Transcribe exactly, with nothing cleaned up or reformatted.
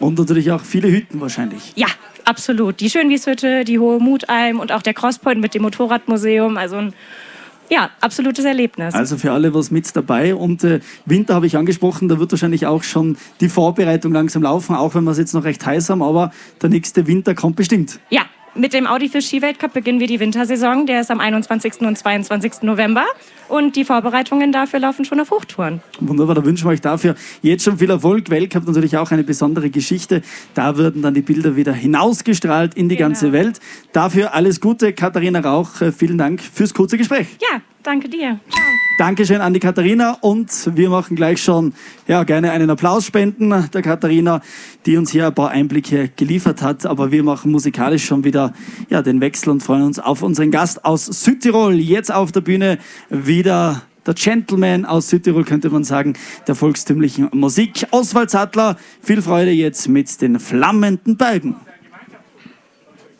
Und natürlich auch viele Hütten wahrscheinlich. Ja, absolut. Die Schönwieshütte, die Hohe Mutalm und auch der Crosspoint mit dem Motorradmuseum. Also ein ja, absolutes Erlebnis. Also für alle was mit dabei. Und äh, Winter habe ich angesprochen, da wird wahrscheinlich auch schon die Vorbereitung langsam laufen, auch wenn wir es jetzt noch recht heiß haben, aber der nächste Winter kommt bestimmt. Ja, mit dem Audi für Skiweltcup beginnen wir die Wintersaison. Der ist am einundzwanzigsten und zweiundzwanzigsten November. Und die Vorbereitungen dafür laufen schon auf Hochtouren. Wunderbar, da wünschen wir euch dafür jetzt schon viel Erfolg. Weltcup natürlich auch eine besondere Geschichte. Da werden dann die Bilder wieder hinausgestrahlt in die genau. ganze Welt. Dafür alles Gute, Katharina Rauch. Vielen Dank fürs kurze Gespräch. Ja, danke dir. Ciao. Dankeschön an die Katharina und wir machen gleich schon ja, gerne einen Applaus spenden der Katharina, die uns hier ein paar Einblicke geliefert hat. Aber wir machen musikalisch schon wieder ja, den Wechsel und freuen uns auf unseren Gast aus Südtirol. Jetzt auf der Bühne wieder der Gentleman aus Südtirol, könnte man sagen, der volkstümlichen Musik. Oswald Sattler, viel Freude jetzt mit den flammenden Balken.